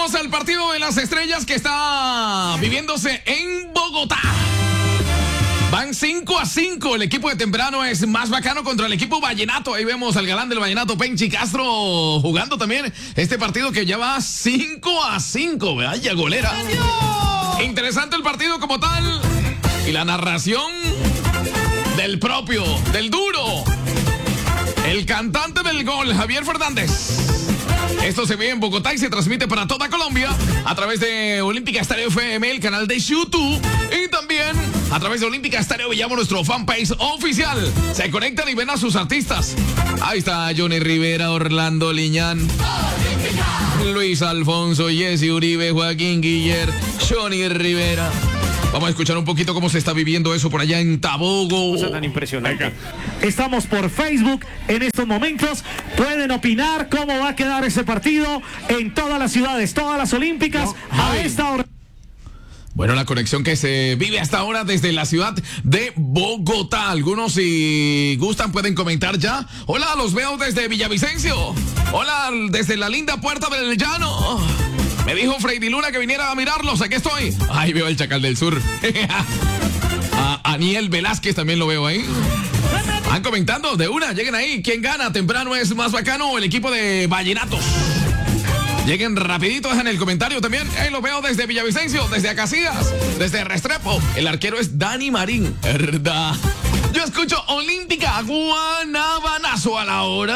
Vamos al partido de las estrellas que está viviéndose en Bogotá. Van 5-5. El equipo de temprano es más bacano contra el equipo vallenato. Ahí vemos al galán del vallenato, Penchi Castro, jugando también este partido que ya va 5-5. Vaya golera. Interesante el partido como tal. Y la narración del propio, del duro, el cantante del gol, Javier Fernández. Esto se ve en Bogotá y se transmite para toda Colombia a través de Olímpica Estéreo FM, el canal de YouTube, y también a través de Olímpica Estéreo veamos nuestro fanpage oficial. Se conectan y ven a sus artistas. Ahí está Johnny Rivera, Orlando Liñán, Luis Alfonso, Jesse Uribe, Joaquín Guiller, Johnny Rivera. Vamos a escuchar un poquito cómo se está viviendo eso por allá en Tabogo. Cosa tan impresionante. Estamos por Facebook en estos momentos. Pueden opinar cómo va a quedar ese partido en todas las ciudades, todas las olímpicas a esta hora. Bueno, la conexión que se vive hasta ahora desde la ciudad de Bogotá. Algunos, si gustan, pueden comentar ya. Hola, los veo desde Villavicencio. Hola, desde la linda Puerta del Llano. Me dijo Freddy Luna que viniera a mirarlos. Aquí estoy. Ahí veo el Chacal del Sur. A Aniel Velázquez también lo veo ahí. Van comentando de una. Lleguen ahí. ¿Quién gana? ¿Temprano es más bacano? El equipo de Vallenatos. Lleguen rapidito, dejan el comentario también. Ahí lo veo desde Villavicencio, desde Acacías, desde Restrepo. El arquero es Dani Marín. ¿Verdad? Yo escucho Olímpica Guanabanazo a la hora.